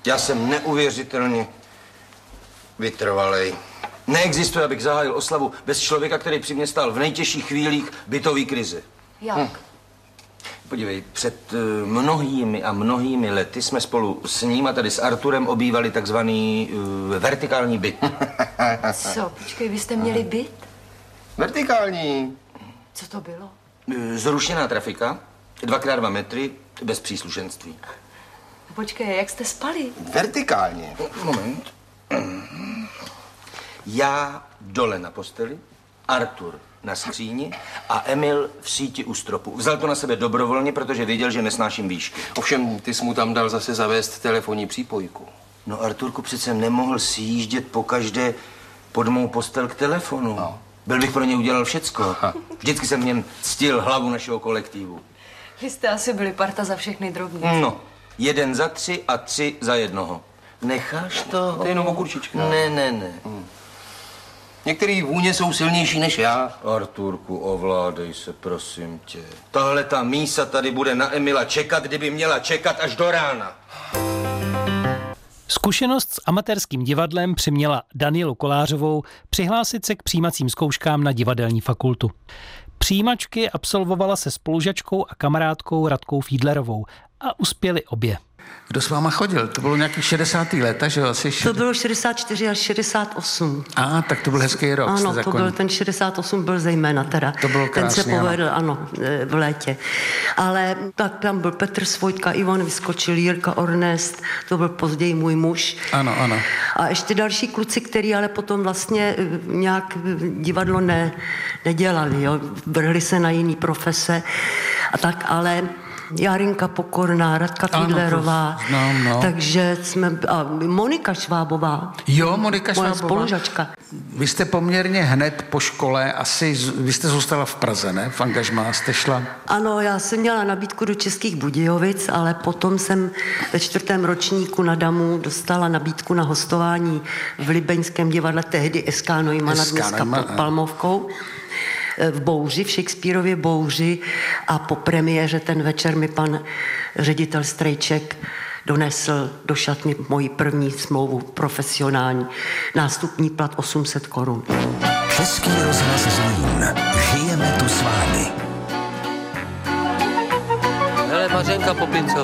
Já jsem neuvěřitelně vytrvalej. Neexistuje, abych zahájil oslavu bez člověka, který při mě stál v nejtěžších chvílích bytové krize. Jak? Podívej, před mnohými a mnohými lety jsme spolu s ním a tady s Arturem obývali takzvaný vertikální byt. Co? Počkej, vy jste měli byt? Vertikální. Co to bylo? Zrušená trafika, 2x2 metry, bez příslušenství. Počkej, jak jste spali? Vertikálně. Moment. Já dole na posteli, Artur na skříni a Emil v síti u stropu. Vzal to na sebe dobrovolně, protože věděl, že nesnáším výšky. Ovšem, ty jsi mu tam dal zase zavést telefonní přípojku. No, Arturku přece nemohl si jíždět pokaždé pod mou postel k telefonu. No. Byl bych pro ně udělal všecko. Vždycky jsem v něm ctil hlavu našeho kolektivu. Vy jste asi byli parta za všechny drobné. No, 1 za 3 a 3 za 1. Necháš to? To je jenom okurčička. Ne. Některý vůně jsou silnější než já. Arturku, ovládej se, prosím tě. Tahle ta mísa tady bude na Emila čekat, kdyby měla čekat až do rána. Zkušenost s amatérským divadlem přiměla Danielu Kolářovou přihlásit se k přijímacím zkouškám na divadelní fakultu. Přijímačky absolvovala se spolužačkou a kamarádkou Radkou Fiedlerovou a uspěli obě. Kdo s váma chodil? To bylo nějakých 60. let, že jo? To bylo 64 až 68. Tak to byl hezký rok. Ano, to byl ten 68 byl zejména teda. To bylo krásný, ten se povedl, ano, v létě. Ale tak tam byl Petr Svojtka, Ivan Vyskočil, Jirka Ornest, to byl později můj muž. Ano. A ještě další kluci, který ale potom vlastně nějak divadlo nedělali, jo? Vrhli se na jiný profese a tak, ale Jarinka Pokorná, Radka Fiedlerová, takže jsme, a Monika Švábová. Jo, Monika Švábová. Moje spolužačka. Vy jste poměrně hned po škole, vy jste zůstala v Praze, ne? V angažmá jste šla? Ano, já jsem měla nabídku do Českých Budějovic, ale potom jsem ve 4. ročníku na Damu dostala nabídku na hostování v Libeňském divadle, tehdy SK Neumana, dneska pod Palmovkou. V Bouři, v Shakespearově Bouři a po premiéře ten večer mi pan ředitel Strejček donesl do šatny moji první smlouvu profesionální. Nástupní plat 800 korun. Český rozhlas Zlín. Žijeme tu s vámi. Hele, Mařenka Popincová.